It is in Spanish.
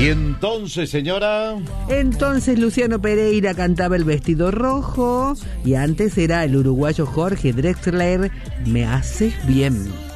Y entonces, señora... Entonces Luciano Pereira cantaba El vestido rojo y antes era el uruguayo Jorge Drexler, Me haces bien.